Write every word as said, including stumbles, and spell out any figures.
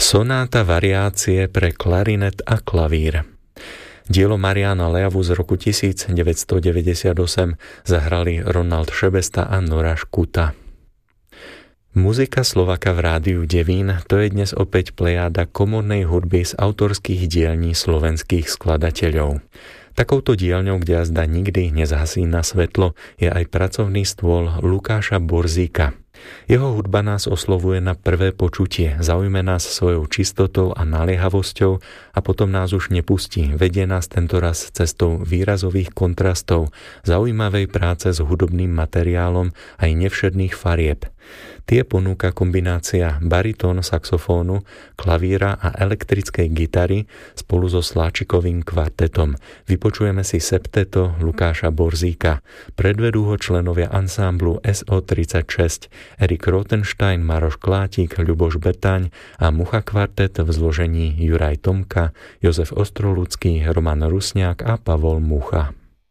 Sonáta variácie pre klarinet a klavír. Dielo Mariana Leavu z roku devätnásťstodeväťdesiatosem zahrali Ronald Šebesta a Nora Škuta. Muzika Slovaka v rádiu Devín, to je dnes opäť plejáda komornej hudby z autorských dielní slovenských skladateľov. Takouto dielňou, kde jazda nikdy nezhasína svetlo, je aj pracovný stôl Lukáša Borzíka. Jeho hudba nás oslovuje na prvé počutie, zaujme nás svojou čistotou a naliehavosťou a potom nás už nepustí. Vedie nás tentoraz cestou výrazových kontrastov, zaujímavej práce s hudobným materiálom aj nevšedných farieb. Tie ponúka kombinácia baritón saxofónu, klavíra a elektrickej gitary spolu so sláčikovým kvartetom. Vypočujeme si septeto Lukáša Borzíka. Predvedú ho členovia ansámblu es ó tridsaťšesť, Erik Rotenstein, Maroš Klátik, Ľuboš Betaň a Mucha kvartet v zložení Juraj Tomka, Jozef Ostroludský, Roman Rusňák a Pavol Mucha.